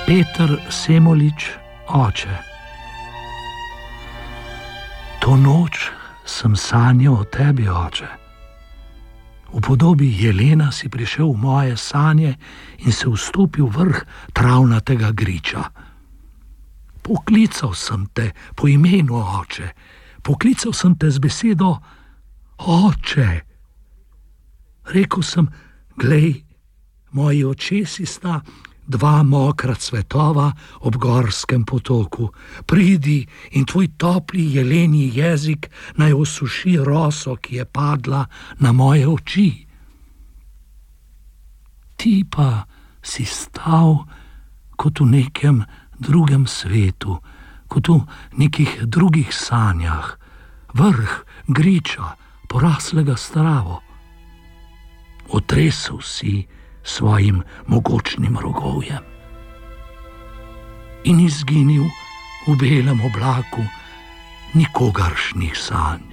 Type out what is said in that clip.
Peter Semolič, oče. To noč sem sanjal o tebi, oče. V podobi jelena si prišel v moje sanje in se vstopil vrh travnatega griča. Poklical sem te po imenu, oče. Poklical sem te z besedo oče. Rekel sem, glej, moji očesi sta dva mokra cvetova ob gorskem potoku. Pridi in tvoj topli jeleni jezik naj osuši roso, ki je padla na moje oči. Ti pa si stal kot v nekem drugem svetu, kot v nekih drugih sanjah, vrh griča, poraslega s travo. Otresel si svojim mogočnim rogovjem in izginil v belem oblaku nikogaršnjih sanj.